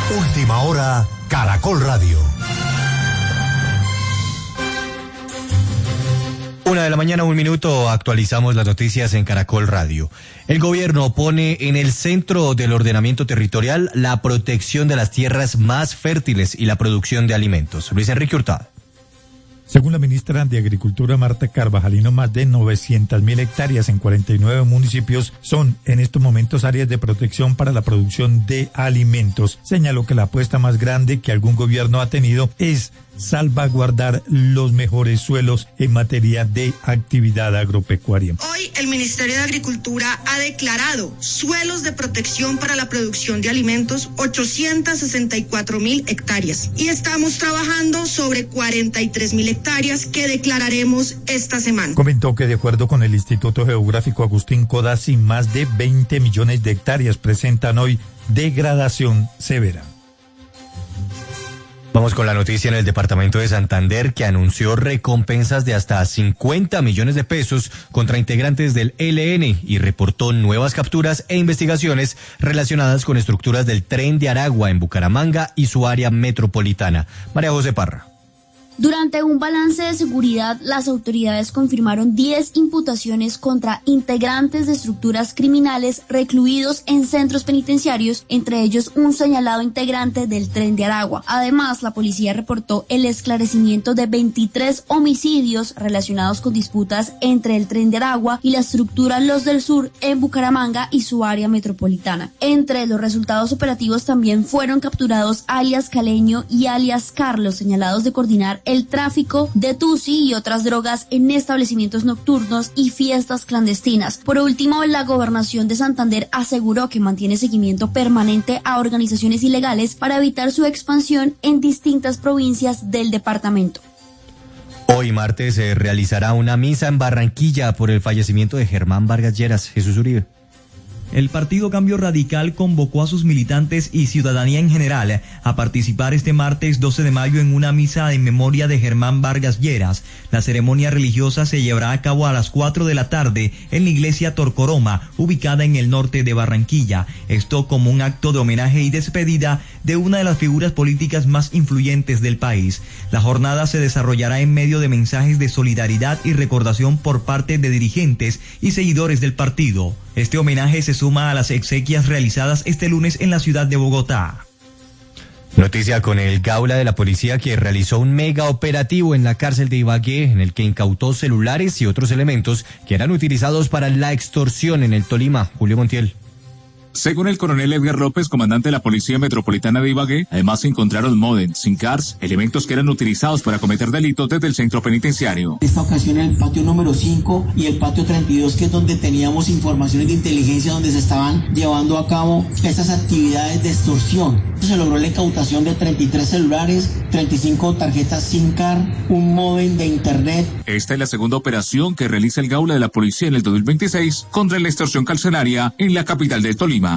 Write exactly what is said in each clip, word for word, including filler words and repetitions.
Última hora, Caracol Radio. Una de la mañana, un minuto, actualizamos las noticias en Caracol Radio. El gobierno pone en el centro del ordenamiento territorial la protección de las tierras más fértiles y la producción de alimentos. Luis Enrique Hurtado. Según la ministra de Agricultura, Marta Carvajalino, más de novecientas mil hectáreas en cuarenta y nueve municipios son en estos momentos áreas de protección para la producción de alimentos. Señaló que la apuesta más grande que algún gobierno ha tenido es salvaguardar los mejores suelos en materia de actividad agropecuaria. Hoy el Ministerio de Agricultura ha declarado suelos de protección para la producción de alimentos ochocientas sesenta y cuatro mil hectáreas y estamos trabajando sobre cuarenta y tres mil hectáreas que declararemos esta semana. Comentó que de acuerdo con el Instituto Geográfico Agustín Codazzi, más de veinte millones de hectáreas presentan hoy degradación severa. Vamos con la noticia en el departamento de Santander, que anunció recompensas de hasta cincuenta millones de pesos contra integrantes del E L N y reportó nuevas capturas e investigaciones relacionadas con estructuras del Tren de Aragua en Bucaramanga y su área metropolitana. María José Parra. Durante un balance de seguridad, las autoridades confirmaron diez imputaciones contra integrantes de estructuras criminales recluidos en centros penitenciarios, entre ellos un señalado integrante del Tren de Aragua. Además, la policía reportó el esclarecimiento de veintitrés homicidios relacionados con disputas entre el Tren de Aragua y la estructura Los del Sur en Bucaramanga y su área metropolitana. Entre los resultados operativos también fueron capturados alias Caleño y alias Carlos, señalados de coordinar el tráfico de tusi y otras drogas en establecimientos nocturnos y fiestas clandestinas. Por último, la Gobernación de Santander aseguró que mantiene seguimiento permanente a organizaciones ilegales para evitar su expansión en distintas provincias del departamento. Hoy martes se realizará una misa en Barranquilla por el fallecimiento de Germán Vargas Lleras. Jesús Uribe. El Partido Cambio Radical convocó a sus militantes y ciudadanía en general a participar este martes doce de mayo en una misa en memoria de Germán Vargas Lleras. La ceremonia religiosa se llevará a cabo a las cuatro de la tarde en la iglesia Torcoroma, ubicada en el norte de Barranquilla. Esto como un acto de homenaje y despedida de una de las figuras políticas más influyentes del país. La jornada se desarrollará en medio de mensajes de solidaridad y recordación por parte de dirigentes y seguidores del partido. Este homenaje se suma a las exequias realizadas este lunes en la ciudad de Bogotá. Noticia con el Gaula de la policía, que realizó un mega operativo en la cárcel de Ibagué, en el que incautó celulares y otros elementos que eran utilizados para la extorsión en el Tolima. Julio Montiel. Según el coronel Edgar López, comandante de la Policía Metropolitana de Ibagué, además se encontraron modems, SIM cards, elementos que eran utilizados para cometer delitos desde el centro penitenciario. Esta ocasión en el patio número cinco y el patio treinta y dos, que es donde teníamos informaciones de inteligencia, donde se estaban llevando a cabo estas actividades de extorsión. Se logró la incautación de treinta y tres celulares, treinta y cinco tarjetas SIM card, un modem de internet. Esta es la segunda operación que realiza el Gaula de la Policía en el dos mil veintiséis contra la extorsión carcelaria en la capital del Tolima.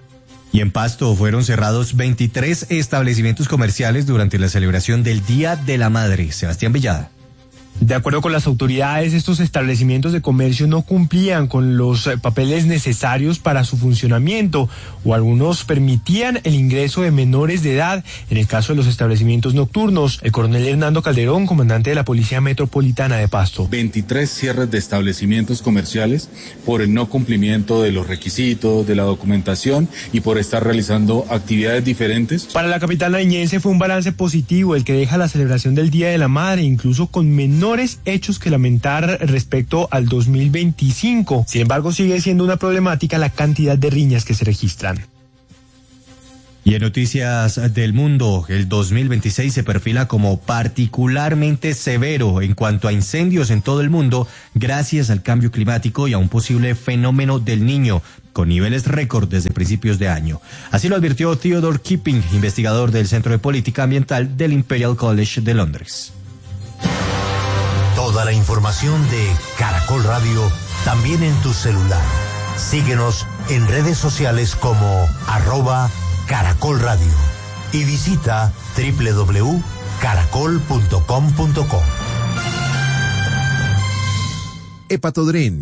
Y en Pasto fueron cerrados veintitrés establecimientos comerciales durante la celebración del Día de la Madre. Sebastián Villada. De acuerdo con las autoridades, estos establecimientos de comercio no cumplían con los eh, papeles necesarios para su funcionamiento, o algunos permitían el ingreso de menores de edad en el caso de los establecimientos nocturnos. El coronel Hernando Calderón, comandante de la Policía Metropolitana de Pasto. veintitrés cierres de establecimientos comerciales por el no cumplimiento de los requisitos, de la documentación y por estar realizando actividades diferentes. Para la capital nariñense fue un balance positivo el que deja la celebración del Día de la Madre, incluso con menores hechos que lamentar respecto al dos mil veinticinco. Sin embargo, sigue siendo una problemática la cantidad de riñas que se registran. Y en noticias del mundo, el dos mil veintiséis se perfila como particularmente severo en cuanto a incendios en todo el mundo, gracias al cambio climático y a un posible fenómeno del Niño, con niveles récord desde principios de año. Así lo advirtió Theodore Keeping, investigador del Centro de Política Ambiental del Imperial College de Londres. Toda la información de Caracol Radio también en tu celular. Síguenos en redes sociales como arroba Caracol Radio y visita doble u doble u doble u punto caracol punto com punto co. Hepatodren